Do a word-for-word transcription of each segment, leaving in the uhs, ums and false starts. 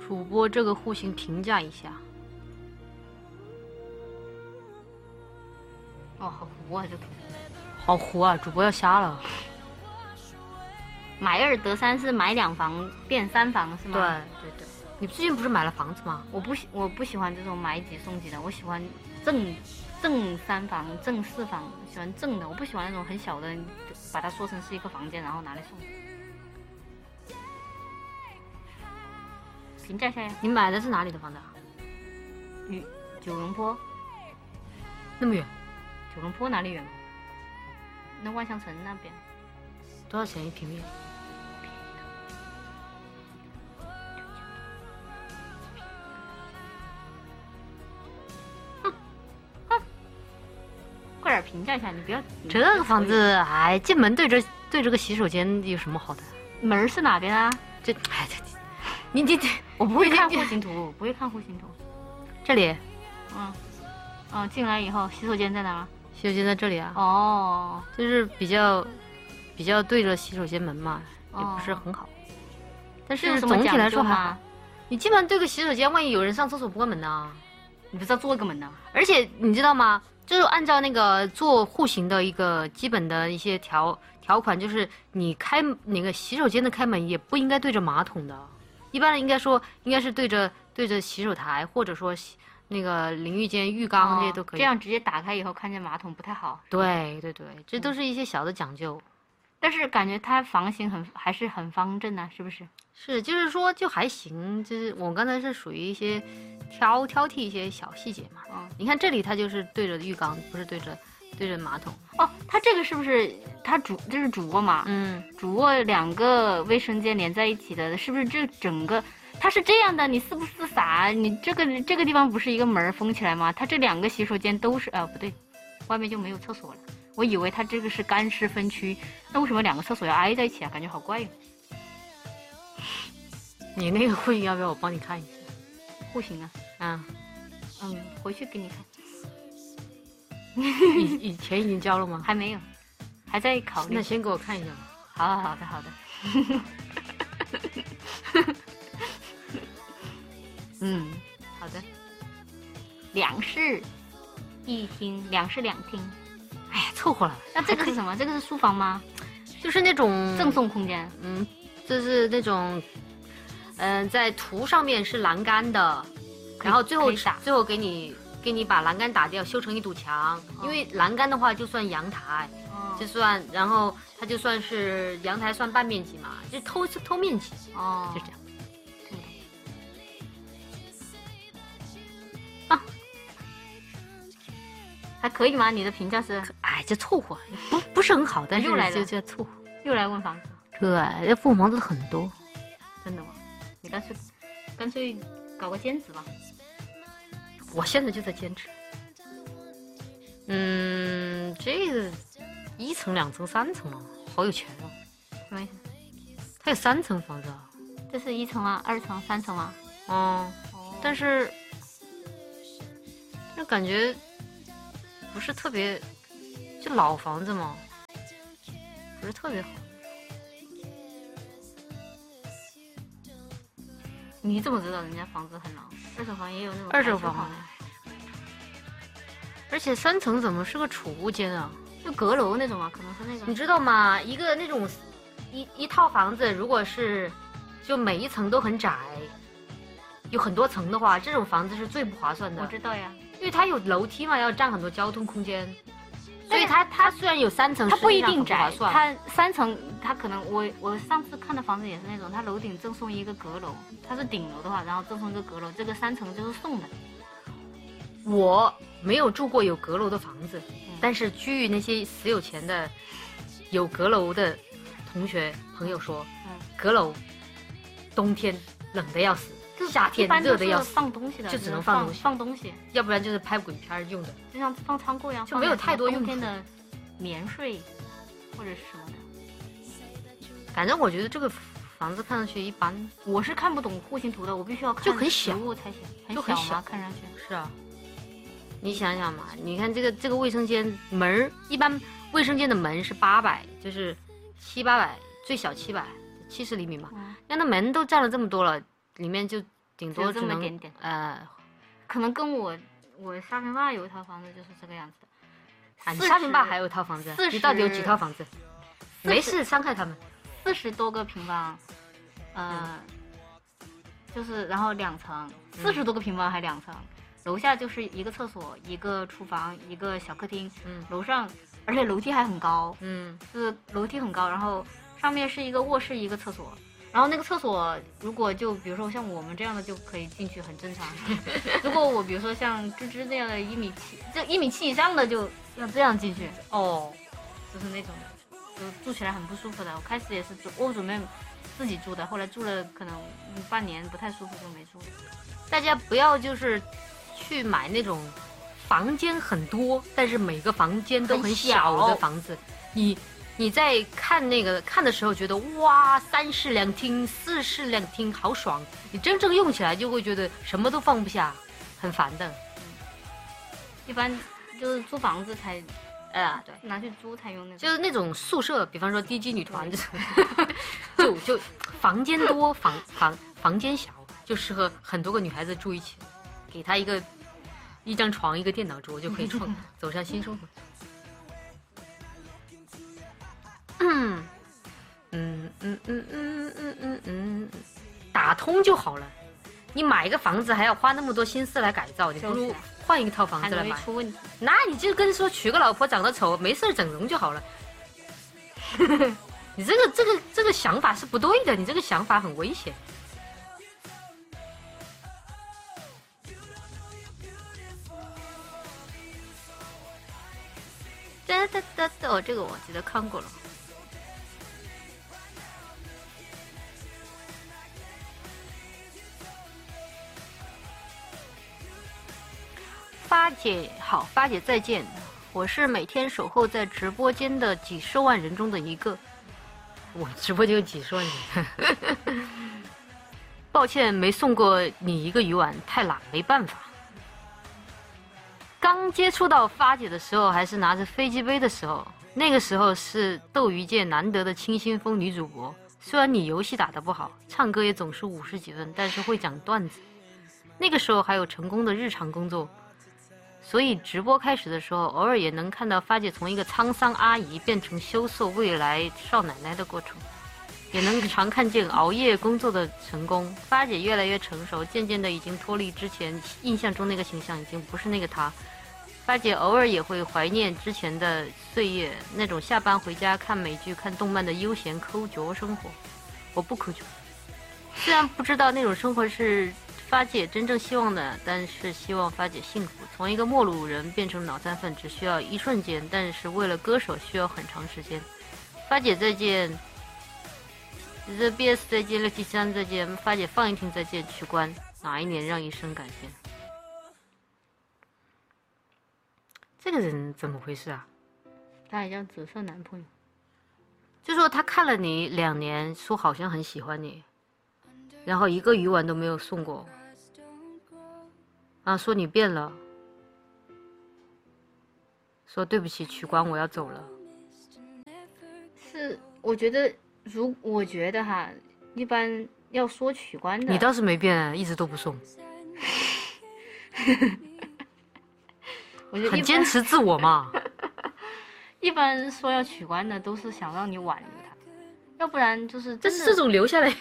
主播这个户型评价一下。 哦，好糊啊，这图。 好糊啊！主播要瞎了。 买二得三是买两房变三房是吗？ 对对对。你最近不是买了房子吗？ 我不喜我不喜欢这种买几送几的，我喜欢正正三房、正四房，喜欢正的，我不喜欢那种很小的，把它说成是一个房间，然后拿来送。评价一下呀。 你买的是哪里的房子啊？ 与九龙坡。 那么远？ 九龙坡哪里远？那万象城那边。 多少钱一平米？ 哼哼，快点评价一下，你不要。 这个房子，哎，进门对着对着个洗手间有什么好的？ 门是哪边啊？ 这，哎，这，你你你， 我不会看户型图，不会看户型图。 这里。 嗯。嗯，进来以后，洗手间在哪？ 洗手间在这里啊。 哦。 就是比较。比较对着洗手间门嘛，也不是很好。哦、但是总体来说还好。你基本上对个洗手间，万一有人上厕所不关门呢？ 你不知道做个门呢？ 而且你知道吗？就是按照那个做户型的一个基本的一些条条款，就是你开那个洗手间的开门也不应该对着马桶的，一般应该说应该是对着对着洗手台，或者说那个淋浴间、浴缸这些都可以、哦。 这样直接打开以后看见马桶不太好。 对对对，这都是一些小的讲究。嗯， 但是感觉它房型很还是很方正啊，是不是？ 是，就是说就还行，就是我刚才是属于一些挑挑剔一些小细节嘛。嗯，你看这里它就是对着浴缸，不是对着对着马桶。 哦，它这个是不是它主这是主卧嘛？嗯，主卧两个卫生间连在一起的，是不是这整个它是这样的？你是不是傻？你这个这个地方不是一个门封起来吗？它这两个洗手间都是啊，不对，外面就没有厕所了。我以为它这个是干湿分区，那为什么两个厕所要挨在一起啊？感觉好怪哟、哦。 你那个户型要不要我帮你看一下？ 户型啊？ 啊， 嗯，回去给你看。 以以前已经交了吗？ 还没有，还在考虑。 那先给我看一下吧。 好好好的好的。嗯，好的。两室一厅，两室两厅。 哎呀，凑合了。 那这个是什么？这个是书房吗？ 就是那种赠送空间。 嗯，就是那种，嗯、呃，在图上面是栏杆的，然后最后最后给你给你把栏杆打掉，修成一堵墙。哦、因为栏杆的话就算阳台，哦、就算，然后它就算是阳台算半面积嘛，就偷偷面积。哦，就这样。 还可以吗？你的评价是？ 哎，就凑合，不不是很好，但是又来了， 就就凑合。 又来问房子？ 对，要付房子很多。 真的吗？你干脆干脆搞个兼职吧。 我现在就在兼职。嗯，这个一层、两层、三层了，好有钱啊！ 什么意思？ 它有三层房子啊。 这是一层啊，二层、三层啊。 哦。哦。但是，就感觉。不是特别，就老房子嘛，不是特别好。 你怎么知道人家房子很老？二手房也有那种二手房，而且三层怎么是个储物间啊？ 就阁楼那种啊，可能是那个。 你知道吗？一个那种一一套房子，如果是就每一层都很窄，有很多层的话，这种房子是最不划算的。 我知道呀。 因为它有楼梯嘛，要占很多交通空间，所以它它虽然有三层， 它不一定窄，它三层它可能我我上次看的房子也是那种，它楼顶赠送一个阁楼，它是顶楼的话，然后赠送一个阁楼，这个三层就是送的。 我没有住过有阁楼的房子，嗯、但是据那些死有钱的有阁楼的同学朋友说，嗯、阁楼冬天冷得要死。夏天热的要死， 放东西的， 就只能放东西， 放东西， 要不然就是拍鬼片用的， 就像放仓库一样， 就没有太多用冬天的棉睡或者是什么的。 反正我觉得这个房子看上去一般， 我是看不懂户型图的，我必须要看就很小才行， 就很小， 看上去是啊。你想想嘛，你看这个这个卫生间门，一般卫生间的门是八百，就是七八百，最小七百，七十厘米嘛。嗯、那那门都占了这么多了。里面就顶多这么点点。 呃， 可能跟我我沙坪坝有一套房子就是这个样子的。 啊，你沙坪坝还有一套房子？你到底有几套房子？没事，伤害他们。 四十多个平方，呃，嗯、就是然后两层，四十多个平方还两层，楼下就是一个厕所，一个厨房，一个小客厅，嗯，楼上而且楼梯还很高，嗯，就是楼梯很高，然后上面是一个卧室，一个厕所。然后那个厕所，如果就比如说像我们这样的就可以进去，很正常。如果我比如说像芝芝这样的一米七，就一米七以上的，就要这样进去。哦，就是那种，就住起来很不舒服的。我开始也是住，我准备自己住的，后来住了可能半年不太舒服就没住。 大家不要就是去买那种房间很多，但是每个房间都很小的房子，你。你在看那个看的时候觉得哇三室两厅四室两厅好爽，你真正用起来就会觉得什么都放不下，很烦的。 嗯、一般就是租房子才， 呃对， 拿去租才用那种， 就是那种宿舍，比方说低级女团这种，就就房间多房房房间小，就适合很多个女孩子住一起，给她一个一张床一个电脑桌就可以走走上新生活。嗯嗯嗯嗯嗯嗯嗯嗯，打通就好了。你买一个房子还要花那么多心思来改造，你不如换一套房子来买。 出问题， 那你就跟说娶个老婆长得丑，没事整容就好了。你这个这个这个想法是不对的，你这个想法很危险。哒哒哒哒，哦，这个我记得看过了。发姐好，发姐再见。我是每天守候在直播间的几十万人中的一个。我直播间有几十万人。抱歉没送过你一个鱼丸，太懒没办法。刚接触到发姐的时候还是拿着飞机杯的时候，那个时候是斗鱼界难得的清新风女主播。虽然你游戏打得不好，唱歌也总是五十几分，但是会讲段子。那个时候还有成功的日常工作，所以直播开始的时候，偶尔也能看到发姐从一个沧桑阿姨变成羞涩未来少奶奶的过程，也能常看见熬夜工作的成功。发姐越来越成熟，渐渐的已经脱离之前印象中那个形象，已经不是那个她。发姐偶尔也会怀念之前的岁月，那种下班回家看美剧、看动漫的悠闲抠脚生活。我不抠脚，虽然不知道那种生活是发姐真正希望的，但是希望发姐幸福。从一个陌路人变成脑残粉只需要一瞬间，但是为了歌手需要很长时间。发姐再见 ，The B S 再见 ，Lucky 三再见，发姐放映厅再见，取关哪一年让一生感谢？这个人怎么回事啊？ 他也叫紫色男朋友， 就说他看了你两年，说好像很喜欢你，然后一个鱼丸都没有送过，啊，说你变了，说对不起，取关，我要走了。 是，我觉得，如我觉得哈，一般要说取关的， 你倒是没变啊，一直都不送。 我觉得很坚持自我嘛。 一般说要取关的都是想让你挽留他，要不然就是这是这种留下来。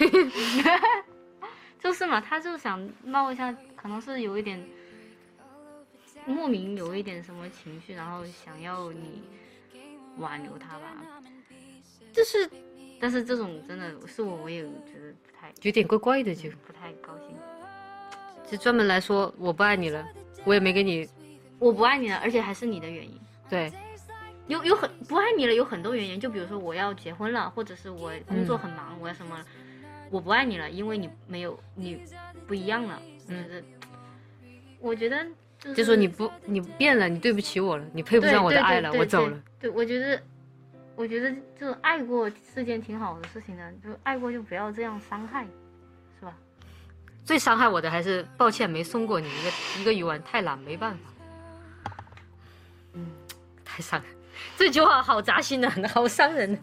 就是嘛，他就想闹一下，可能是有一点莫名有一点什么情绪，然后想要你挽留他吧。 就是， 但是这种真的是我，我也觉得不太有点怪怪的，就不太高兴。 就专门来说我不爱你了，我也没给你。 我不爱你了，而且还是你的原因。 对， 有有很不爱你了，有很多原因。就比如说我要结婚了，或者是我工作很忙，嗯、我要什么，我不爱你了，因为你没有你不一样了。嗯，我觉得就是、 就说你不你变了，你对不起我了，你配不上我的爱了，我走了。 对，我觉得我觉得就爱过是件挺好的事情的，就爱过就不要这样伤害，是吧？ 最伤害我的还是抱歉没送过你一个一个鱼丸，太懒没办法。嗯，太伤人，这句话好扎心啊，好伤人。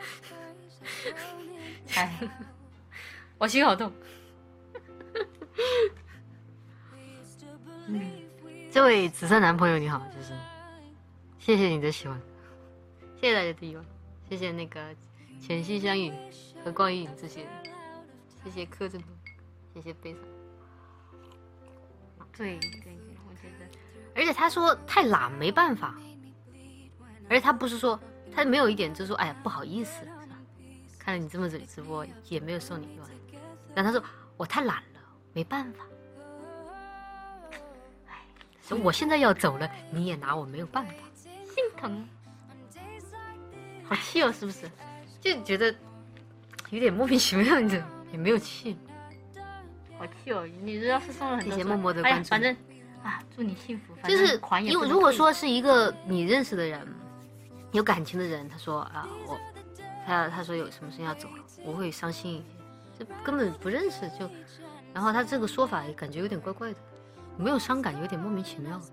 哎，我心好痛。 嗯，这位紫色男朋友你好，就是谢谢你的喜欢，谢谢大家的喜欢，谢谢那个浅心相遇和光影这些人，谢谢柯震东，谢谢悲伤。 对对对，我觉得， 而且他说太懒没办法，而且他不是说他没有一点就是说哎呀不好意思，看了你这么直播也没有受你喜欢，但他说我太懒了没办法，哎，所以我现在要走了你也拿我没有办法， 心疼，好气哦是不是？ 就觉得有点莫名其妙的，也没有气。 好气哦！你要是送了很多， 谢谢默默的关注。 哎、反正啊，祝你幸福。 就是因为如果说是一个你认识的人，有感情的人，他说啊，我他他说有什么事情要走了，我会伤心一些。这根本不认识就，然后他这个说法也感觉有点怪怪的，没有伤感，有点莫名其妙。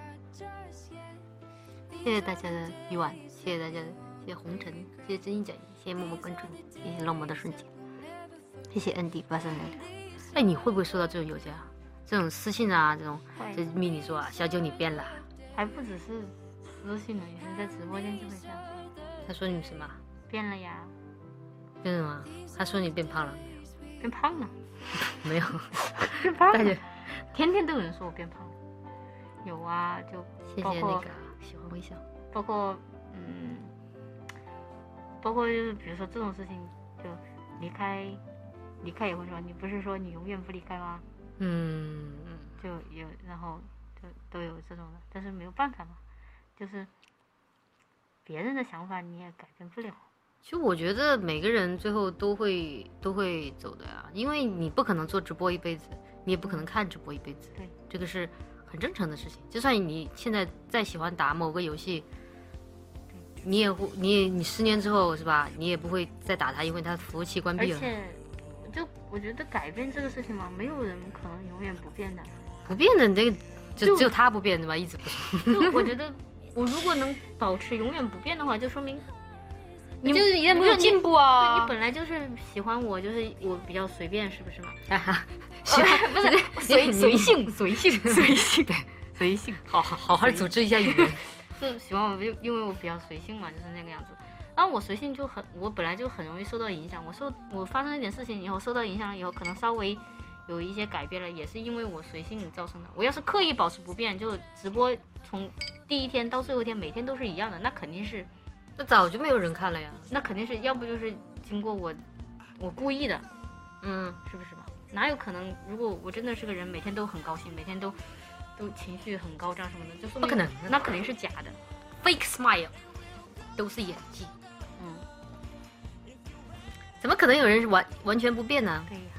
谢谢大家的一晚，谢谢大家的，谢谢红尘，谢谢真心讲义，谢谢默默关注你，谢谢浪漫的瞬间，谢谢 N D 八三零六。哎，你会不会收到这种邮件啊？这种私信啊，这种这密你说啊，小九你变了， 还不只是私信呢，有人在直播间就会这样说。 他说你什么？ 变了呀？ 变什么？他说你变胖了没有？变胖了？ 没有， 变胖了。天天都有人说我变胖了。有啊，就谢谢那个喜欢微笑， 包括嗯，包括就是比如说这种事情，就离开。离开也会说，你不是说你永远不离开吗？ 嗯嗯， 就有，然后就都有这种的，但是没有办法嘛，就是别人的想法你也改变不了。 其实我觉得每个人最后都会都会走的呀，因为你不可能做直播一辈子，你也不可能看直播一辈子， 对， 这个是很正常的事情。就算你现在再喜欢打某个游戏，你也会，你也你十年之后是吧，你也不会再打它，因为它服务器关闭了。 而且就我觉得改变这个事情嘛，没有人可能永远不变的。 不变的这个就只有他不变的吧，一直不变。 就我觉得，我如果能保持永远不变的话，就说明你就是也没有进步啊。 对，你本来就是喜欢我，就是我比较随便，是不是嘛？ 啊，喜欢不是随随性随性随性对随性，好好好好组织一下语言。 是喜欢我，就因为我比较随性嘛，就是那个样子。然后我随性就很，我本来就很容易受到影响。我受我发生一点事情以后，受到影响了以后，可能稍微有一些改变了，也是因为我随性造成的。我要是刻意保持不变，就直播从第一天到最后一天，每天都是一样的，那肯定是， 那早就没有人看了呀。 那肯定是要不就是经过我，我故意的， 嗯， 是不是吧？哪有可能？如果我真的是个人，每天都很高兴，每天都都情绪很高涨什么的，就说明不可能， 那肯定是假的 ，fake smile 都是演技。 嗯， 怎么可能有人完完全不变呢？ 对呀，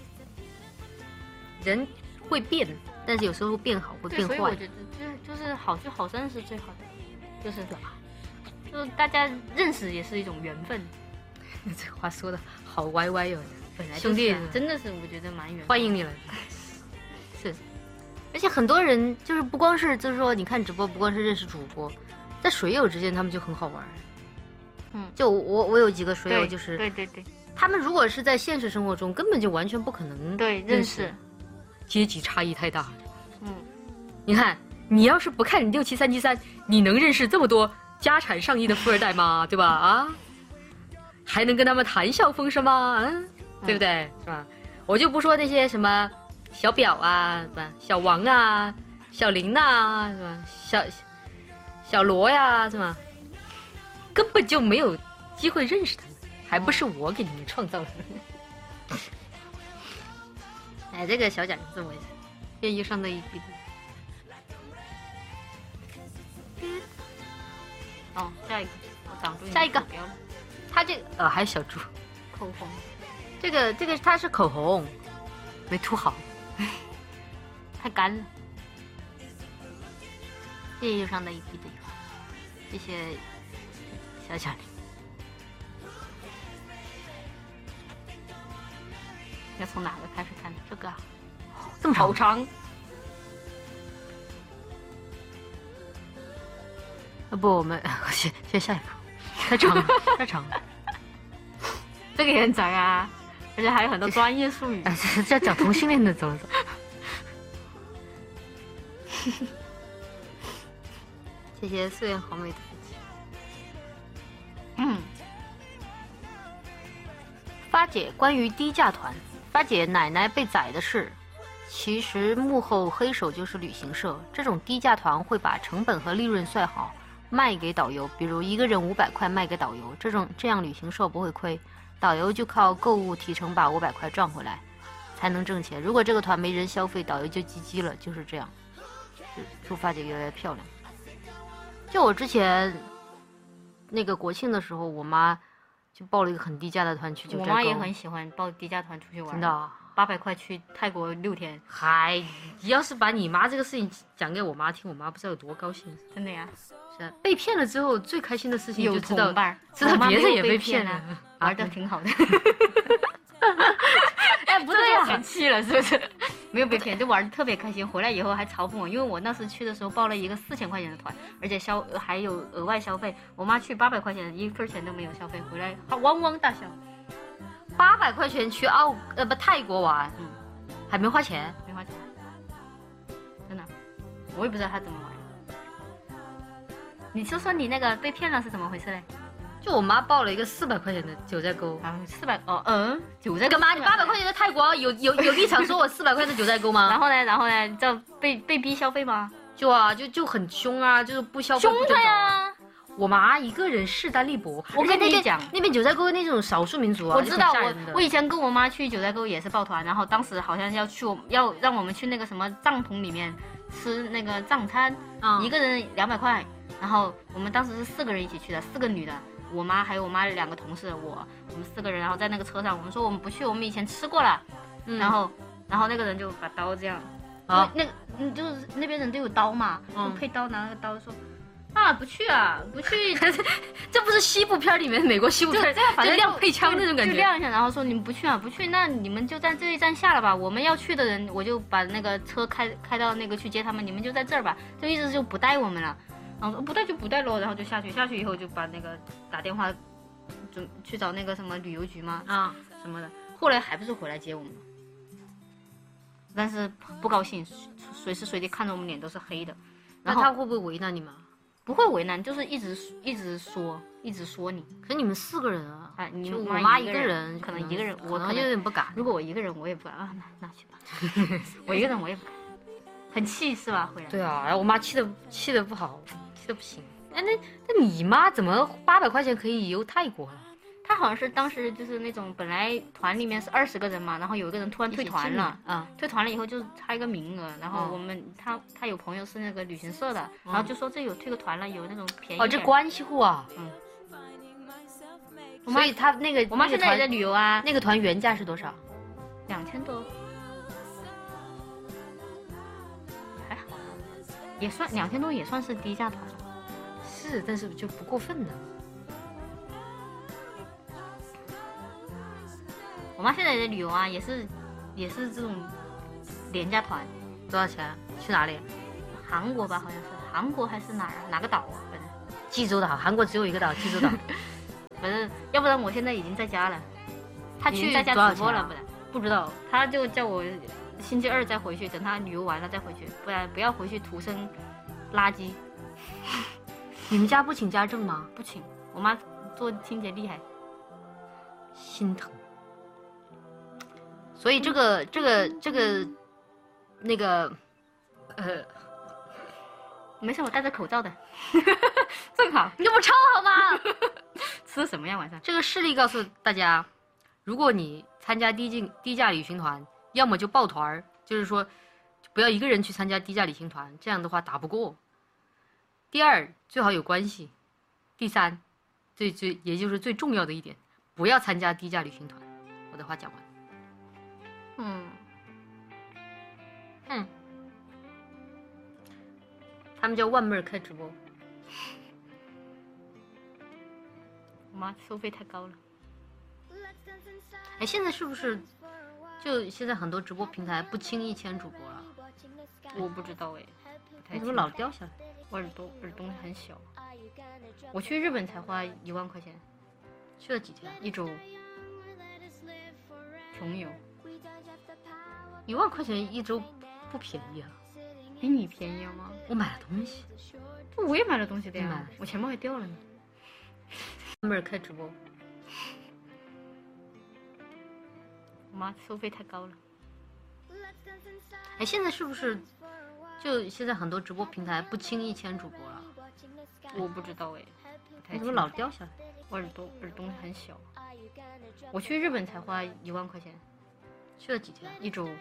人会变，但是有时候变好会变坏。 所以我觉得就是就是好聚好散是最好的，就是就是大家认识也是一种缘分。 这话说的好歪歪哟、哦， 本来、 兄弟真的是我觉得蛮缘分。 欢迎你了，是。而且很多人就是不光是就是说你看直播，不光是认识主播，在水友之间他们就很好玩。 嗯， 就我我有几个水友，就是对对对， 他们如果是在现实生活中，根本就完全不可能对认识， 阶级差异太大了。 嗯， 你看，你要是不看六七三七三，你能认识这么多家产上亿的富二代吗？对吧？啊，还能跟他们谈笑风生吗？嗯，对不对？嗯、是吧？我就不说那些什么小表啊，是吧？小王啊，小林呐、啊，是吧？小小罗呀，是吧？根本就没有机会认识他们，还不是我给你们创造的。哎，这个小贾是这么回事，愿意上那一笔。 哦，下一个，我挡住你。 下一个，他这呃还有小猪， 口红， 这个这个它是口红，没涂好， 太干了。 谢谢右上的一笔的，谢谢。小小林， 要从哪个开始看？ 这个、啊，这么长， 好长。 要不我们先先下一步，太长了，太长了。 这个也很长啊，而且还有很多专业术语。 哎，这讲同性恋的，走了走。 谢谢素颜好美的。 嗯， 发姐关于低价团，发姐奶奶被宰的事。其实幕后黑手就是旅行社，这种低价团会把成本和利润算好，卖给导游。比如一个人五百块卖给导游，这种这样旅行社不会亏，导游就靠购物提成把五百块赚回来，才能挣钱。如果这个团没人消费，导游就 G G 了，就是这样。祝发姐越来越漂亮。就我之前那个国庆的时候，我妈就报了一个很低价的团去九寨沟。 我妈也很喜欢报低价团出去玩， 真的、啊。 八百块去泰国六天， 嗨，要是把你妈这个事情讲给我妈听，我妈不知道有多高兴。 真的呀， 是啊，被骗了之后最开心的事情就知道， 有同伴， 知道别人也被骗了， 了， 玩的挺好的。 哎，不对呀， 生气了是不是？没有被骗，就玩的特别开心。回来以后还嘲讽我，因为我那时去的时候报了一个四千块钱的团，而且消还有额外消费。我妈去八百块钱，一分钱都没有消费，回来她汪汪大笑。 八百块钱去澳呃不泰国玩，嗯，还没花钱， 没花钱，真的，我也不知道他怎么玩。你说说你那个被骗了是怎么回事嘞？ 就我妈报了一个四百块钱的九寨沟， 啊，四百哦，嗯，九寨沟干嘛？你八百块钱的泰国有有有立场说我四百块的九寨沟吗？ 然后呢，然后呢，就被被逼消费吗？ 就啊，就就很凶啊，就是不消费不凶他呀。 我妈一个人势单力薄， 我跟你讲， 那边九寨沟那种少数民族啊， 我知道，我我以前跟我妈去九寨沟也是抱团，然后当时好像要去，要让我们去那个什么帐篷里面吃那个藏餐，嗯、一个人两百块，然后我们当时是四个人一起去的，四个女的，我妈还有我妈两个同事，我我们四个人，然后在那个车上，我们说我们不去，我们以前吃过了，嗯、然后然后那个人就把刀这样，啊，那个嗯就是那边人都有刀嘛，嗯、配刀拿那个刀说。啊，不去啊，不去， 这不是西部片里面美国西部片这样，反正亮配枪那种感觉， 就亮一下，然后说你们不去啊，不去，那你们就在这一站下了吧。我们要去的人，我就把那个车开开到那个去接他们，你们就在这儿吧。就意思就不带我们了，然后说不带就不带喽，然后就下去，下去以后就把那个打电话，准去找那个什么旅游局嘛啊什么的。后来还不是回来接我们，但是不高兴，随时随地看着我们脸都是黑的。 那他会不会为难你们？ 不会为难，就是一直一直说，一直说你。 可是你们四个人啊， 哎，你我妈一个人， 可能一个人，我可能有点不敢。 如果我一个人，我也不敢啊，那那去吧。我一个人我也不敢，很气是吧？回来。 对啊，然后我妈气的气的不好，气的不行。哎，那那你妈怎么八百块钱可以游泰国了？ 他好像是当时就是那种本来团里面是二十个人嘛，然后有一个人突然退团了，啊、嗯，退团了以后就差一个名额，然后我们、嗯、他他有朋友是那个旅行社的，嗯、然后就说这有退个团了，有那种便宜。 哦，这关系户啊，嗯。所以他那个我妈现在也在旅游啊， 那个团原价是多少？ 两千多，还好，也算两千多也算是低价团了。 是，但是就不过分呢。 我妈现在也在旅游啊，也是，也是这种廉价团， 多少钱？去哪里？ 韩国吧，好像是韩国还是哪儿啊？哪个岛啊？反正济州岛，韩国只有一个岛，济州岛。 反正要不然我现在已经在家了，他去在家直播了，不然不知道，他就叫我星期二再回去，等他旅游完了再回去，不然不要回去土生垃圾。 你们家不请家政吗？ 不请，我妈做清洁厉害， 心疼。所以这个这个这个那个呃， 没事，我戴着口罩的，正好， 你不超好吗？ 吃什么呀晚上？ 这个事例告诉大家，如果你参加低进低价旅行团，要么就抱团，就是说不要一个人去参加低价旅行团，这样的话打不过。第二，最好有关系。第三，最最也就是最重要的一点，不要参加低价旅行团。我的话讲完。嗯，嗯，他们叫万妹儿开直播。 我妈收费太高了。 哎，现在是不是就现在很多直播平台不轻易签主播了？ 我不知道哎， 你怎么老掉下来？ 我耳朵耳洞很小。我去日本才花一万块钱， 去了几天？ 一周。穷游。 一万块钱一周不便宜啊！ 比你便宜吗？ 我买了东西， 我也买了东西的呀，我钱包还掉了呢。 没人开直播， 我妈收费太高了。 哎，现在是不是就现在很多直播平台不轻易签主播了？ 我不知道哎， 你怎么老掉下来？ 我耳朵耳洞很小。我去日本才花一万块钱， 去了几天？ 一周。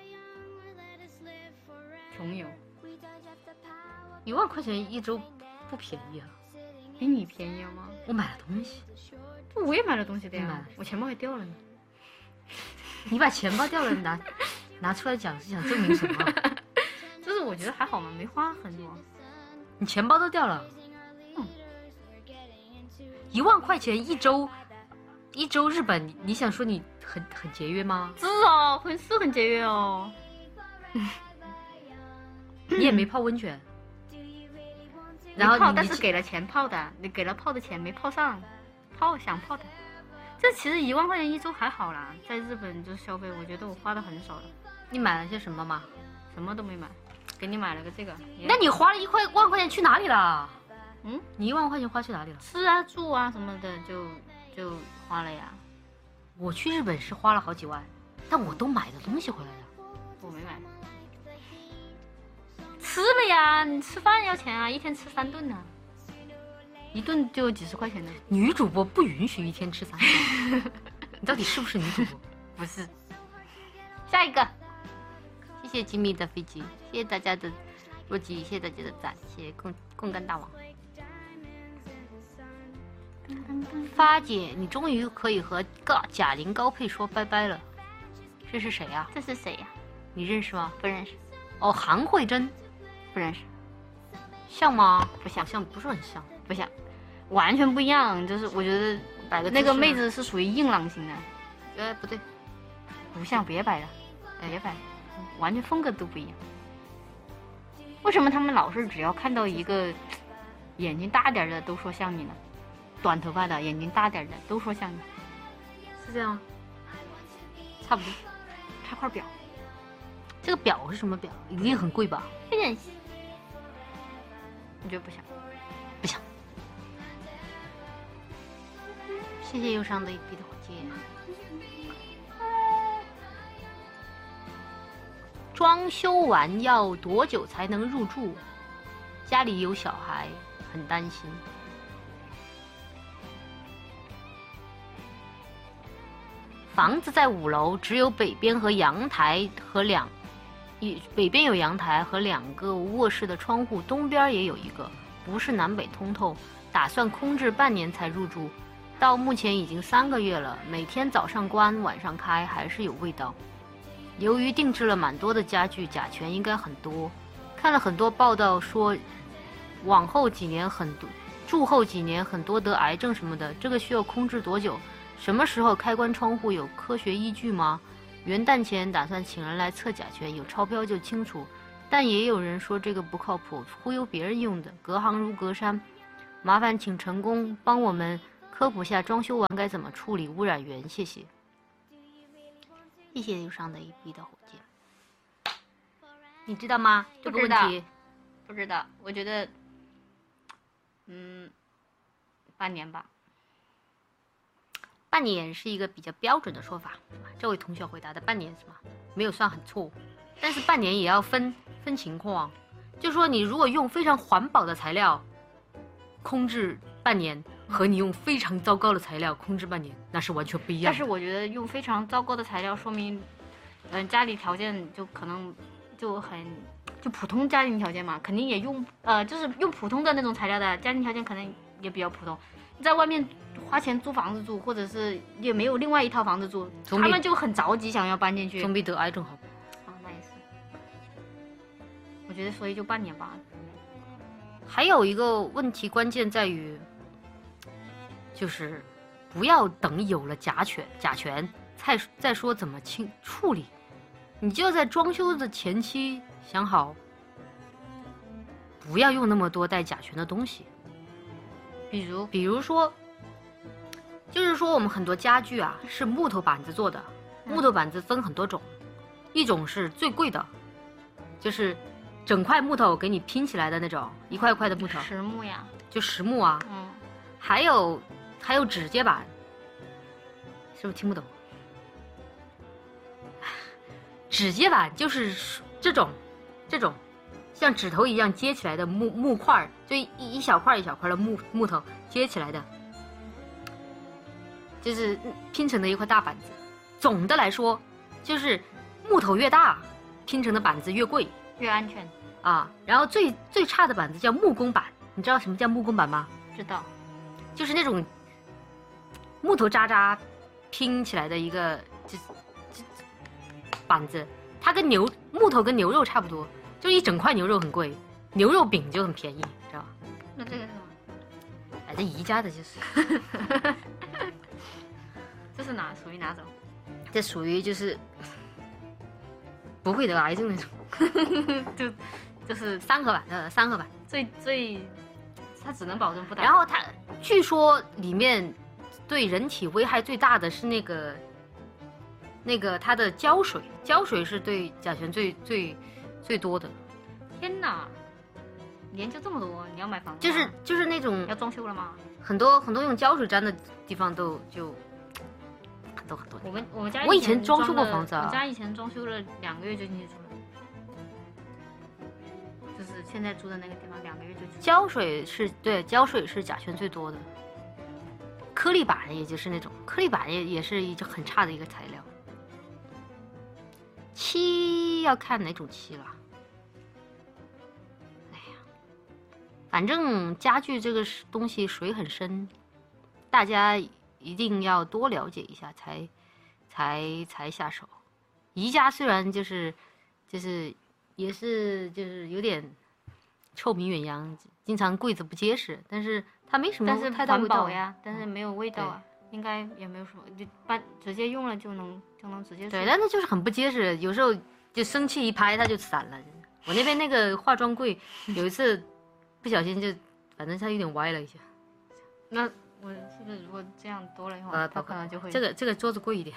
穷游。 一万块钱一周不便宜啊。 比你便宜吗？ 我买了东西， 我也买了东西的呀，我钱包还掉了呢。 你把钱包掉了拿拿出来讲是想证明什么？ 就是我觉得还好嘛，没花很多。 你钱包都掉了，嗯，一万块钱一周，一周日本，你想说你很很节约吗？ 是哦，很是很节约哦。 你也没泡温泉。 然后泡，但是给了钱泡的，你给了泡的钱没泡上，泡想泡的。这其实一万块钱一周还好啦，在日本就是消费，我觉得我花的很少了。 你买了些什么吗？ 什么都没买，给你买了个这个。 那你花了一块万块钱去哪里了？嗯，你一万块钱花去哪里了？ 吃啊住啊什么的就就花了呀。 我去日本是花了好几万，但我都买的东西回来了。 我没买。吃了呀，你吃饭要钱啊，一天吃三顿呢、啊，一顿就几十块钱呢。 女主播不允许一天吃三顿，你到底是不是女主播？ 不是。下一个， 谢谢吉米的飞机，谢谢大家的若吉，谢谢大家的赞，谢谢贡贡干大王。发姐，你终于可以和高贾玲高配说拜拜了。这是谁呀、啊？ 这是谁呀、啊？ 你认识吗？ 不认识。 哦，韩慧珍。 不认识， 像吗？ 不像， 像不是很像， 不像，完全不一样。就是我觉得摆个那个妹子是属于硬朗型的， 哎不对， 不像，别摆了，哎别摆，完全风格都不一样。为什么他们老是只要看到一个眼睛大点的都说像你呢？短头发的眼睛大点的都说像你， 是这样吗？差不多， 差块表。 这个表是什么表？一定很贵吧？ 不认识。你觉得不像？ 不像。谢谢忧伤的一笔的火箭。装修完要多久才能入住？家里有小孩，很担心。房子在五楼，只有北边和阳台和两。一北边有阳台和两个卧室的窗户，东边也有一个，不是南北通透，打算空置半年才入住，到目前已经三个月了，每天早上关晚上开还是有味道。由于定制了蛮多的家具，甲醛应该很多，看了很多报道说往后几年很多住后几年很多得癌症什么的，这个需要空置多久？什么时候开关窗户有科学依据吗？元旦前打算请人来测甲醛，有钞票就清楚，但也有人说这个不靠谱，忽悠别人用的，隔行如隔山。麻烦请成功帮我们科普下装修完该怎么处理污染源，谢谢。谢谢忧伤的一逼的火箭。你知道吗？这个问题不知道，我觉得，嗯，半年吧。 半年是一个比较标准的说法，这位同学回答的半年是吗？没有算很错，但是半年也要分分情况，就说你如果用非常环保的材料空置半年，和你用非常糟糕的材料空置半年，那是完全不一样的。 但是我觉得用非常糟糕的材料，说明，嗯、呃，家里条件就可能就很就普通家庭条件嘛，肯定也用呃就是用普通的那种材料的家庭条件可能也比较普通，在外面花钱租房子住，或者是也没有另外一套房子住，他们就很着急想要搬进去， 总比得癌症好。 啊，那也是。我觉得所以就半年吧。 还有一个问题关键在于，就是不要等有了甲醛甲醛再再说怎么清处理，你就在装修的前期想好，不要用那么多带甲醛的东西。比如比如说就是说我们很多家具啊是木头板子做的，木头板子分很多种，一种是最贵的，就是整块木头给你拼起来的那种，一块一块的木头。 实木呀。 就实木啊。 嗯。 还有还有指接板，是不是听不懂？指接板就是这种这种像指头一样接起来的木木块，就一一小块一小块的木木头接起来的，就是拼成的一块大板子。总的来说，就是木头越大，拼成的板子越贵， 越安全啊。然后最最差的板子叫木工板，你知道什么叫木工板吗？ 知道， 就是那种木头渣渣拼起来的一个这这板子，它跟牛木头跟牛肉差不多，就一整块牛肉很贵，牛肉饼就很便宜，知道吧？ 那这个是什么？ 哎，这宜家的就是， 这是哪属于哪种？ 这属于就是不会得癌症那种， 就就是三合板的三合板， 最最它只能保证不打。 然后它据说里面对人体危害最大的是那个那个它的胶水，胶水是对甲醛最最最多的。 天哪，研究这么多，你要买房子？ 就是就是那种要装修了吗？ 很多很多用胶水粘的地方都就很多很多。 我们我们家我以前装修过房子啊， 我家以前装修了两个月就进去住了。就是现在住的那个地方，两个月就胶水是对胶水是甲醛最多的，颗粒板也就是那种颗粒板也也是一种很差的一个材料。漆要看哪种漆了，哎呀，反正家具这个东西水很深，大家一定要多了解一下才才才下手。宜家虽然就是就是也是就是有点臭名远扬，经常柜子不结实，但是它没什么太大味道呀，但是没有味道啊，应该也没有什么，就搬直接用了就能就能直接。 对，但是就是很不结实，有时候就生气一拍它就散了。我那边那个化妆柜有一次不小心就，反正它有点歪了一下。 那我是不是如果这样多了以后，呃，它可能就会这个这个桌子贵一点。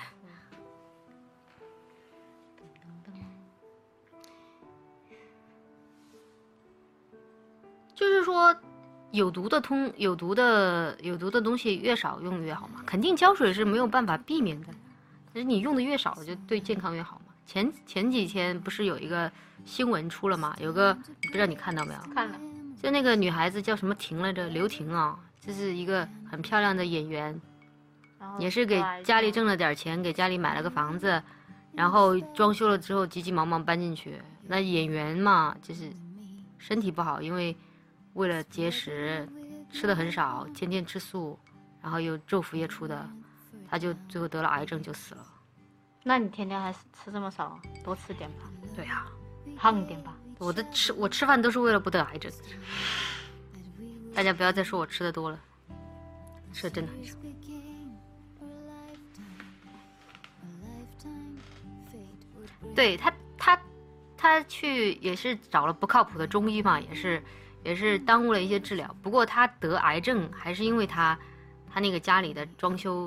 就是说，有毒的通有毒的有毒的东西越少用越好嘛。肯定胶水是没有办法避免的，但是你用的越少，就对健康越好嘛。前前几天不是有一个新闻出了吗？有个不知道你看到没有？ 看了， 就那个女孩子叫什么婷来着？刘婷啊，这是一个很漂亮的演员，也是给家里挣了点钱，给家里买了个房子，然后装修了之后急急忙忙搬进去。那演员嘛，就是身体不好，因为为了节食，吃的很少，天天吃素，然后又昼伏夜出的，他就最后得了癌症就死了。 那你天天还吃这么少，多吃点吧。 对呀、啊， 胖一点吧。 我的吃我吃饭都是为了不得癌症。大家不要再说我吃的多了，吃的真的很少。对他他他去也是找了不靠谱的中医嘛，也是。也是耽误了一些治疗，不过他得癌症还是因为他，他那个家里的装修